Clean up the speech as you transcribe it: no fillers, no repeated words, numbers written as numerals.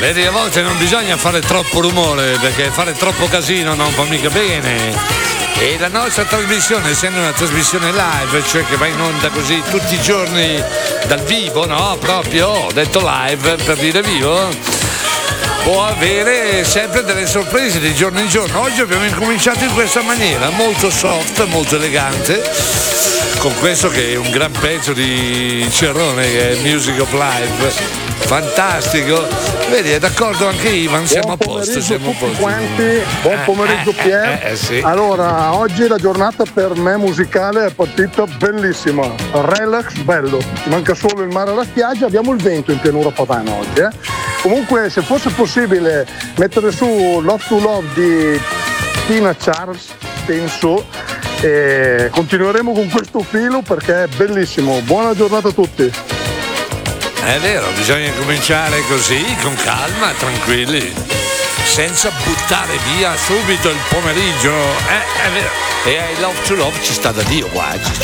Vedi, a volte non bisogna fare troppo rumore, perché fare troppo casino non fa mica bene. E la nostra trasmissione, essendo una trasmissione live, cioè che va in onda così tutti i giorni dal vivo, no? Proprio, ho detto live per dire vivo, può avere sempre delle sorprese di giorno in giorno. Oggi abbiamo incominciato in questa maniera, molto soft, molto elegante, con questo che è un gran pezzo di Cerrone, che è Music of Life. Fantastico, vedi, è d'accordo anche Ivan, siamo a posto, siamo a posto. Quanti, buon pomeriggio Pier. Sì. Allora, oggi la giornata per me musicale è partita bellissima, relax, bello, manca solo il mare e la spiaggia, abbiamo il vento in pianura padana oggi. Comunque, se fosse possibile mettere su Love to Love di Tina Charles, penso, e continueremo con questo filo perché è bellissimo. Buona giornata a tutti. È vero, bisogna cominciare così, con calma, tranquilli, senza buttare via subito il pomeriggio. È vero. E I Love to Love ci sta da Dio qua, ci sta